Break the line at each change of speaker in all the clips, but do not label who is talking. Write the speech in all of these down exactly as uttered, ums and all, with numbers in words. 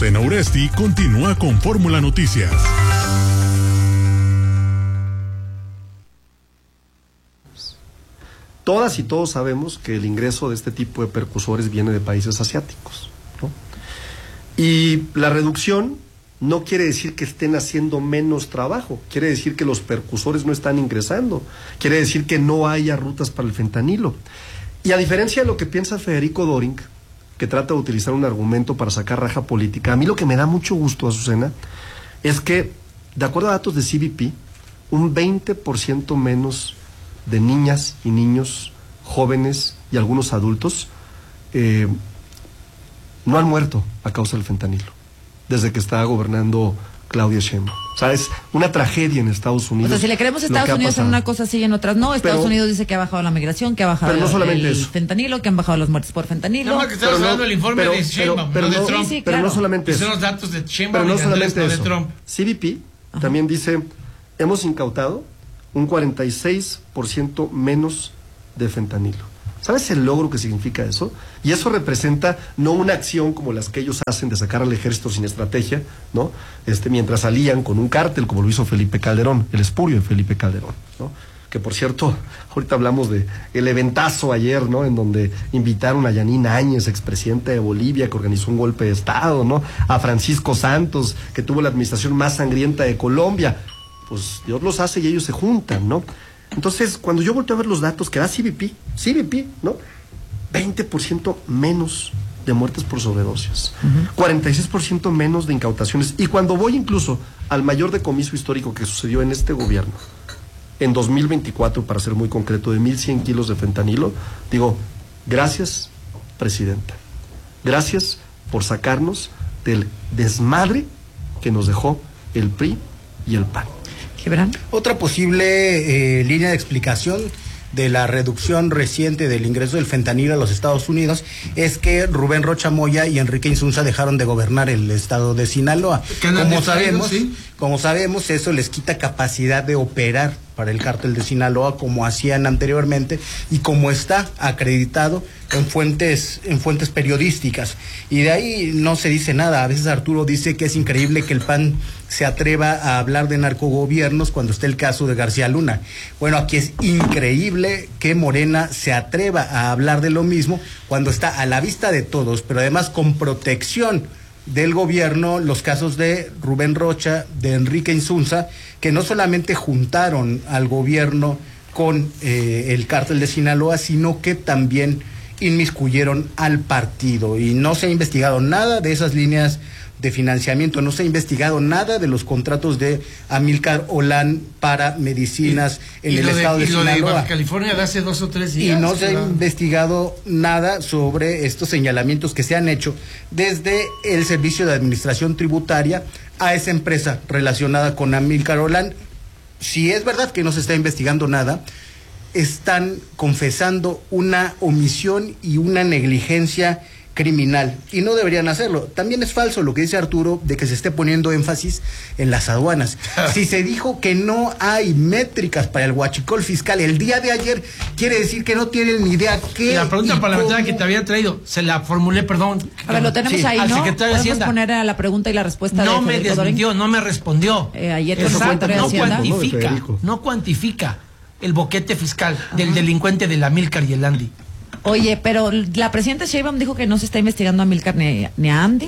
Azucena Uresti continúa con Fórmula Noticias.
Todas y todos sabemos que el ingreso de este tipo de precursores viene de países asiáticos, ¿no? Y la reducción no quiere decir que estén haciendo menos trabajo, quiere decir que los precursores no están ingresando, quiere decir que no haya rutas para el fentanilo. Y a diferencia de lo que piensa Federico Doring, que trata de utilizar un argumento para sacar raja política, a mí lo que me da mucho gusto, Azucena, es que, de acuerdo a datos de C B P, un veinte por ciento menos de niñas y niños, jóvenes y algunos adultos eh, no han muerto a causa del fentanilo desde que está gobernando Claudia Sheinbaum. O sea, es una tragedia en Estados Unidos.
O sea, si le creemos a Estados Unidos en una cosa, sí y en otras no. Estados pero, Unidos dice que ha bajado la migración, que ha bajado
no
el, el
eso.
fentanilo, que han bajado las muertes por fentanilo.
No, más que estamos hablando del informe
pero,
de Sheinbaum,
pero,
no
pero,
de Trump.
Sí, sí,
pero
claro.
no solamente eso.
Son los datos de Sheinbaum
pero no
y de Andrés,
solamente
no
eso.
de Trump.
C B P Ajá. también dice, hemos incautado un cuarenta y seis por ciento menos de fentanilo. ¿Sabes el logro que significa eso? Y eso representa no una acción como las que ellos hacen de sacar al ejército sin estrategia, ¿no? Este, mientras salían con un cártel, como lo hizo Felipe Calderón, el espurio de Felipe Calderón, ¿no? Que por cierto, ahorita hablamos de el eventazo ayer, ¿no? En donde invitaron a Yanina Áñez, expresidenta de Bolivia, que organizó un golpe de Estado, ¿no? A Francisco Santos, que tuvo la administración más sangrienta de Colombia. Pues Dios los hace y ellos se juntan, ¿no? Entonces, cuando yo volteo a ver los datos que da C B P, C B P, ¿no? veinte por ciento menos de muertes por sobredosis, uh-huh. cuarenta y seis por ciento menos de incautaciones. Y cuando voy incluso al mayor decomiso histórico que sucedió en este gobierno, en dos mil veinticuatro, para ser muy concreto, de mil cien kilos de fentanilo, digo, gracias, presidenta. Gracias por sacarnos del desmadre que nos dejó el P R I y el P A N.
Otra posible eh, línea de explicación de la reducción reciente del ingreso del fentanilo a los Estados Unidos es que Rubén Rocha Moya y Enrique Insunza dejaron de gobernar el estado de Sinaloa. Como sabemos, ¿sí? como sabemos, eso les quita capacidad de operar para el cártel de Sinaloa como hacían anteriormente y como está acreditado en fuentes en fuentes periodísticas. Y de ahí no se dice nada. A veces Arturo dice que es increíble que el P A N se atreva a hablar de narcogobiernos cuando está el caso de García Luna. Bueno, aquí es increíble que Morena se atreva a hablar de lo mismo cuando está a la vista de todos, pero además con protección del gobierno, los casos de Rubén Rocha, de Enrique Insunza, que no solamente juntaron al gobierno con eh, el cártel de Sinaloa, sino que también inmiscuyeron al partido. Y no se ha investigado nada de esas líneas de financiamiento, no se ha investigado nada de los contratos de Amílcar Olán para medicinas y, en y el estado de, de Sinaloa. Y lo de Baja
California de hace dos o tres días.
Y no se ha
la...
investigado nada sobre estos señalamientos que se han hecho desde el Servicio de Administración Tributaria a esa empresa relacionada con Amílcar Olán. Si es verdad que no se está investigando nada, están confesando una omisión y una negligencia criminal, y no deberían hacerlo. También es falso lo que dice Arturo de que se esté poniendo énfasis en las aduanas. Si se dijo que no hay métricas para el huachicol fiscal el día de ayer, quiere decir que no tienen ni idea qué.
La pregunta parlamentaria que te había traído, se la formulé, perdón.
A ver, lo tenemos sí, ahí, ¿no?
Secretario de Hacienda.
Podemos poner a la pregunta y la respuesta.
No
de
me desmintió, no me respondió.
Eh, ayer
Eso cuenta, no
Hacienda.
cuantifica, no cuantifica el boquete fiscal del delincuente de la Amílcar y el Andy.
Oye, pero la presidenta Sheinbaum dijo que no se está investigando a Amílcar ni, ni a Andy,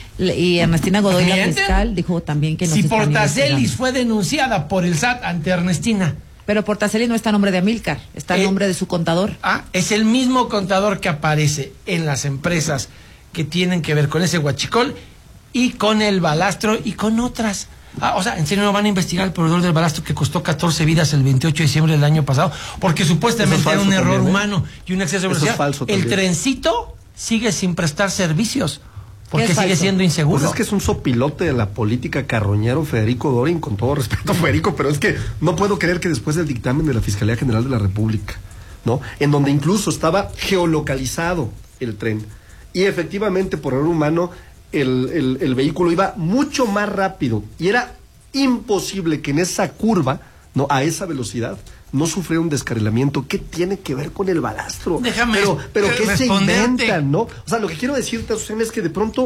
y Ernestina Godoy, la fiscal, dijo también que no
si
se está investigando.
Si Portacelis fue denunciada por el S A T ante Ernestina.
Pero Portacelis no está a nombre de Amílcar, está a eh, nombre de su contador.
Ah, es el mismo contador que aparece en las empresas que tienen que ver con ese huachicol y con el balastro y con otras. Ah, o sea, ¿en serio no van a investigar el proveedor del balastro que costó catorce vidas el veintiocho de diciembre del año pasado? Porque supuestamente era un error también, ¿eh? humano y un exceso de velocidad.
Es falso
el trencito sigue sin prestar servicios porque sigue
falso?
siendo inseguro.
Pues es que es un sopilote de la política carroñero Federico Doring, con todo respeto a Federico, pero es que no puedo creer que después del dictamen de la Fiscalía General de la República, ¿no? En donde incluso estaba geolocalizado el tren y efectivamente por error humano El, el, el vehículo iba mucho más rápido y era imposible que en esa curva, no, a esa velocidad, no sufriera un descarrilamiento. ¿Qué tiene que ver con el balastro?
Déjame
pero, pero ¿qué se
responderte.
inventan, no? O sea, lo que quiero decirte, Azucena, es que de pronto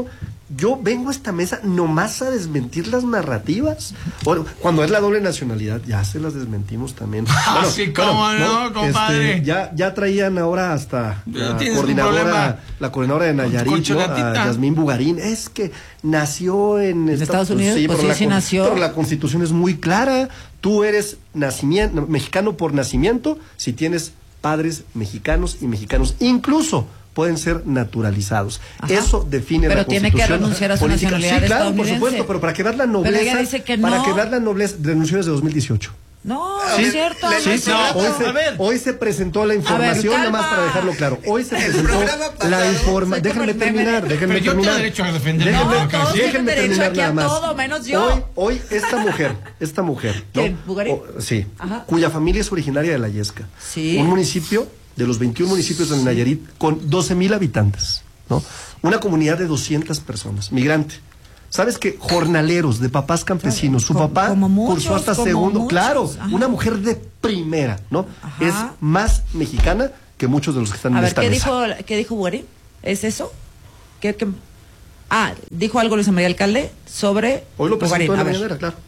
yo vengo a esta mesa nomás a desmentir las narrativas. Bueno, cuando es la doble nacionalidad, ya se las desmentimos también.
Ah,
bueno,
sí, cómo
bueno,
no, compadre.
Este, ya, ya traían ahora hasta la
¿Tienes un
coordinadora,
problema?
la coordinadora de Nayarit,
Con
¿no?
Cholatita.
A Yasmín Bugarín. Es que nació en,
¿En Estados Unidos? Pues
pero
sí,
la
sí
con-
nació.
Pero la Constitución es muy clara. Tú eres nacimiento, mexicano por nacimiento si tienes padres mexicanos y mexicanos. Incluso pueden ser naturalizados.
Ajá.
Eso define
Pero
la
tiene que
Constitución
renunciar a su
política.
nacionalidad
Sí, claro, por
estadounidense.
supuesto, pero para que veas la
Pero ella
nobleza,
dice que
para
no.
que veas la nobleza, renunció desde dos mil dieciocho.
No,
Sí,
no es cierto.
le-
no
Sí,
es
sí,
cierto.
hoy,
A
se,
ver.
hoy se presentó la información,
calma.
nada más para dejarlo claro. Hoy se
El
presentó
programa pasado-
la información.
Soy
Déjenme
como el meme.
terminar, déjenme
Pero yo tengo
terminar.
derecho a defender
Déjenme-
mi
No, todos tienen
déjenme
derecho
terminar
aquí a
nada más.
todo, menos yo.
Hoy, hoy esta mujer, esta mujer, ¿no?
¿Quién? ¿Bugarín?
O- sí,
Ajá.
cuya familia es originaria de La Yesca.
Sí.
Un municipio de los veintiún municipios de Nayarit con doce mil habitantes, ¿no? Una comunidad de doscientas personas, migrante. ¿Sabes qué? Jornaleros, de papás campesinos. Su
Como-
papá
como muchos,
cursó hasta
como
segundo.
muchos.
Claro,
Ajá.
una mujer de primera, ¿no?
Ajá.
Es más mexicana que muchos de los que están
A
en
ver,
esta
¿qué
mesa.
dijo, ¿qué dijo Bugarín? ¿Es eso? ¿Qué, qué? Ah, dijo algo Luis María Alcalde sobre
Hoy lo presentó
Bugarín.
en la
A ver.
mañanera, claro.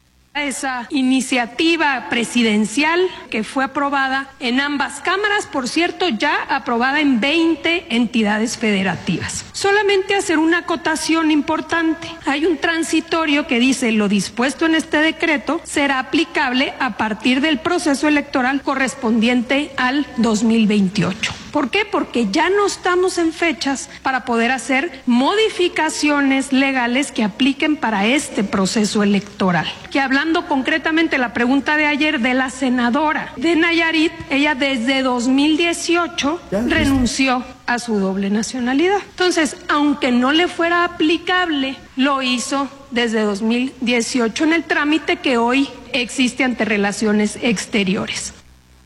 Esa iniciativa presidencial que fue aprobada en ambas cámaras, por cierto, ya aprobada en veinte entidades federativas. Solamente hacer una acotación importante. Hay un transitorio que dice lo dispuesto en este decreto será aplicable a partir del proceso electoral correspondiente al dos mil veintiocho. ¿Por qué? Porque ya no estamos en fechas para poder hacer modificaciones legales que apliquen para este proceso electoral. Que hablando concretamente la pregunta de ayer de la senadora de Nayarit, ella desde dos mil dieciocho
Ya, listo.
renunció a su doble nacionalidad. Entonces, aunque no le fuera aplicable, lo hizo desde dos mil dieciocho en el trámite que hoy existe ante Relaciones Exteriores.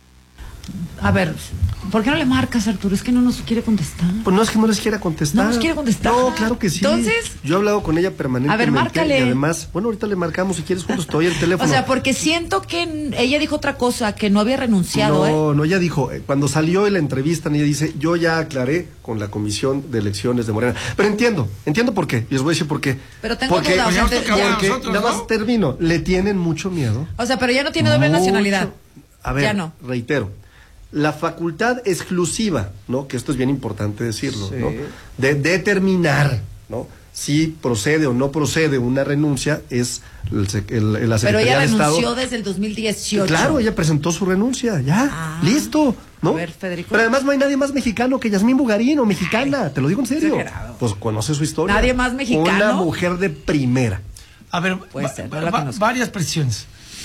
A ver, ¿por qué no le marcas, Arturo? Es que no nos quiere contestar.
Pues no es que no les quiera contestar.
No nos quiere contestar.
No, claro que sí.
Entonces-
Yo he hablado con ella permanentemente.
A ver, márcale.
Y además, bueno, ahorita le marcamos si quieres juntos, te doy el teléfono.
O sea, porque siento que n- ella dijo otra cosa, que no había renunciado,
No,
¿eh?
no, ella dijo, eh, cuando salió en la entrevista, ella dice, yo ya aclaré con la Comisión de Elecciones de Morena. Pero entiendo, entiendo por qué, y les voy a decir por qué.
Pero tengo
porque,
duda, o sea,
porque,
te- ya-
nosotros,
nada
¿no?
más termino, le tienen mucho miedo.
O sea, pero ya no tiene doble
Mucho.
nacionalidad.
A ver,
Ya no.
reitero, la facultad exclusiva, ¿no? Que esto es bien importante decirlo, ¿no? De determinar, ¿no? Si procede o no procede una renuncia es el, sec- el- el- la
Pero
Secretaría
ella
de Estado.
renunció desde el dos mil dieciocho.
Claro, ella presentó su renuncia, ya,
Ah.
listo, ¿no?
A ver, Federico.
Pero además no hay nadie más mexicano que Yasmín Bugarín o mexicana, te lo digo en serio.
exagerado.
Pues conoce su historia.
¿Nadie más mexicano?
Una mujer de primera.
A ver,
Puede
va-
ser, no
va-
la
va-
conozco.
varias precisiones.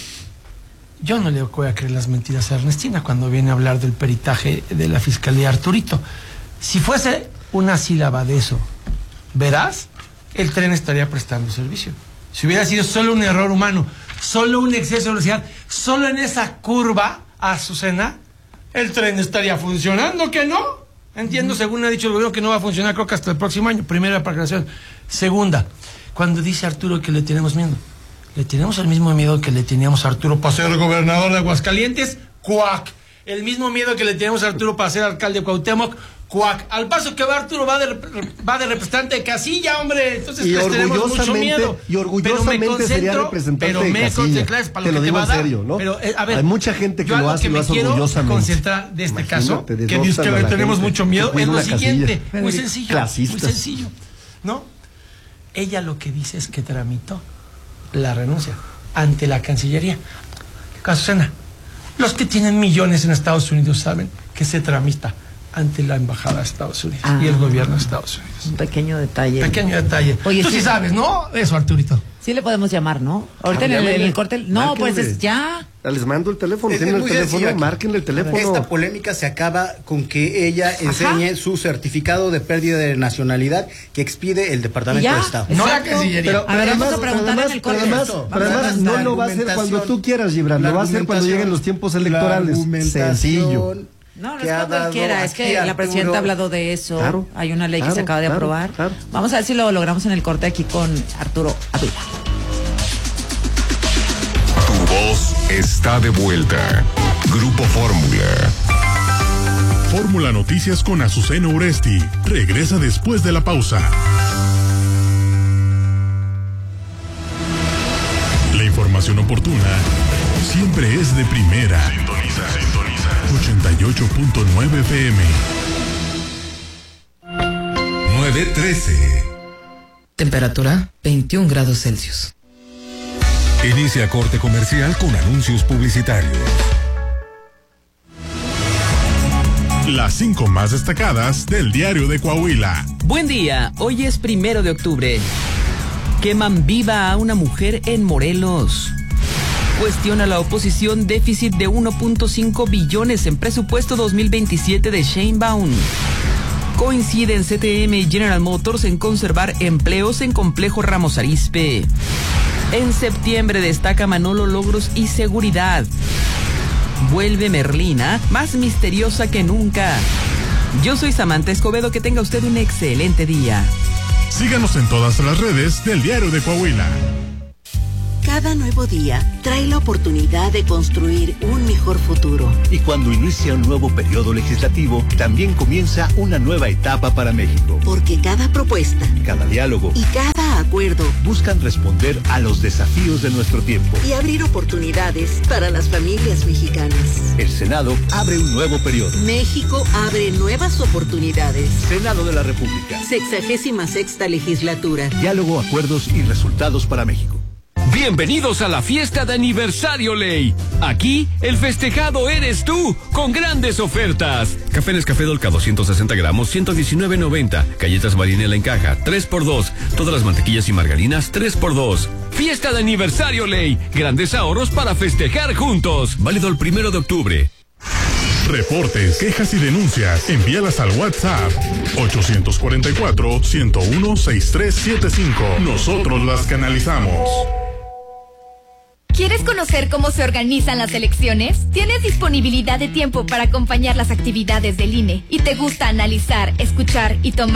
Yo no le voy a creer las mentiras a Ernestina cuando viene a hablar del peritaje de la Fiscalía Arturito. Si fuese una sílaba de eso, verás, el tren estaría prestando servicio. Si hubiera sido solo un error humano, solo un exceso de velocidad, solo en esa curva, Azucena, el tren estaría funcionando, ¿que no? Entiendo, según ha dicho el gobierno, que no va a funcionar, creo que hasta el próximo año. Primera aclaración. Segunda, cuando dice Arturo que le tenemos miedo, le tenemos el mismo miedo que le teníamos a Arturo para ser gobernador de Aguascalientes, cuac. El mismo miedo que le teníamos a Arturo para ser alcalde de Cuauhtémoc, cuac. Al paso que va Arturo va de, rep- va de representante de Casilla, hombre. Entonces
Y
les tenemos mucho
orgullosamente-
miedo.
y orgullosamente
Pero me
sería
concentro-
representante
pero
de
me
Casilla.
concentro, claro, es para
Te
lo
lo
que
digo
va a
en
dar.
serio, ¿no?
Pero, eh, a ver,
Hay mucha gente que
yo
lo
algo
hace
que
y lo
me
hace
quiero
orgullosamente.
concentrar de este
Imagínate,
caso, que
desgustan
dice que
a
le
la
tenemos
gente
mucho miedo,
que cuida
es lo
una casilla.
siguiente. Muy
Federico,
sencillo.
clasistas.
Muy sencillo. ¿No? Ella lo que dice es que tramitó la renuncia ante la Cancillería. Azucena, los que tienen millones en Estados Unidos saben que se tramita ante la Embajada de Estados Unidos
Ah.
y el gobierno de Estados Unidos.
Un pequeño detalle.
Pequeño detalle.
Oye,
Tú
sí.
sí sabes, ¿no? Eso, Arturito.
Sí le podemos llamar, ¿no? Ahorita en el, en el corte. No, pues
Márquenle.
es ya.
Les mando el teléfono,
Es-
tienen
es
el
muy
teléfono,
sencillo aquí.
márquenle el teléfono.
Esta polémica se acaba con que ella enseñe su certificado de pérdida de nacionalidad que expide el Departamento
¿Y ya?
de Estado.
No la
Exacto.
Cancillería.
Pero,
A ver,
pero
vamos
además,
a preguntarle
pero
en el
además,
corte.
pero además,
Esto.
pero además
Vamos a
no
la
lo va a hacer
argumentación.
cuando tú quieras, Gibran,
La
lo va a hacer cuando
argumentación-
lleguen los tiempos
la
electorales.
argumentación
Sencillo.
No, no
que
es
ha
cuando él
dado
quiera, es que
aquí
la presidenta
Arturo.
ha hablado de eso.
Claro,
Hay una ley que
claro,
se acaba de
claro,
aprobar.
claro.
Vamos a ver si lo logramos en el corte aquí con Arturo Ávila.
Tu voz está de vuelta. Grupo Fórmula. Fórmula Noticias con Azucena Uresti. Regresa después de la pausa.
información oportuna siempre es de primera. Sintoniza, sintoniza. ochenta y ocho punto nueve F M. nueve trece.
Temperatura veintiún grados Celsius.
Inicia corte comercial con anuncios publicitarios.
Las cinco más destacadas del Diario de Coahuila.
Buen día, hoy es primero de octubre. Queman viva a una mujer en Morelos. Cuestiona la oposición déficit de uno punto cinco billones en presupuesto dos mil veintisiete de Sheinbaum. Coinciden C T M y General Motors en conservar empleos en Complejo Ramos Arizpe. En septiembre destaca Manolo logros y seguridad. Vuelve Merlina, más misteriosa que nunca. Yo soy Samantha Escobedo, que tenga usted un excelente día.
Síganos en todas las redes del Diario de Coahuila.
Cada nuevo día trae la oportunidad de construir un mejor futuro.
Y cuando inicia un nuevo periodo legislativo, también comienza una nueva etapa para México.
Porque cada propuesta,
cada diálogo
y cada acuerdo
buscan responder a los desafíos de nuestro tiempo
y abrir oportunidades para las familias mexicanas.
El Senado abre un nuevo periodo.
México abre nuevas oportunidades.
Senado de la República.
Sexagésima sexta legislatura.
Diálogo, acuerdos y resultados para México.
Bienvenidos a la fiesta de aniversario Ley. Aquí el festejado eres tú, con grandes ofertas.
Café Nescafé Dolca doscientos sesenta gramos, ciento diecinueve noventa. Galletas Marinela en caja, tres por dos. Todas las mantequillas y margarinas, tres por dos.
Fiesta de aniversario Ley. Grandes ahorros para festejar juntos.
Válido el primero de octubre.
Reportes, quejas y denuncias, envíalas al WhatsApp ochocientos cuarenta y cuatro, ciento uno, sesenta y tres setenta y cinco. Nosotros las canalizamos.
¿Quieres conocer cómo se organizan las elecciones? ¿Tienes disponibilidad de tiempo para acompañar las actividades del I N E y te gusta analizar, escuchar y tomar